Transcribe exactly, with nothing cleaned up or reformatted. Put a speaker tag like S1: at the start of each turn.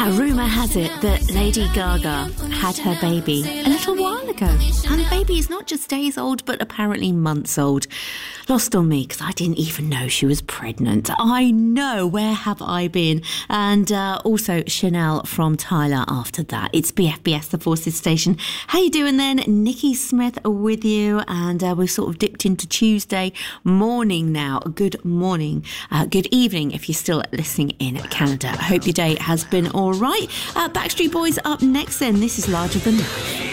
S1: Now, rumour has it that Lady Gaga had her baby a little while ago. And the baby is not just days old, but apparently months old. Lost on me, because I didn't even know she was pregnant. I know, where have I been? And uh, also Chanel from Tyler after that. It's B F B S, the Forces Station. How you doing then? Nikki Smith with you. And uh, we've sort of dipped into Tuesday morning now. Good morning. Uh, good evening if you're still listening in Canada. I hope your day has been all right. Uh, Backstreet Boys up next then. This is Larger Than Life.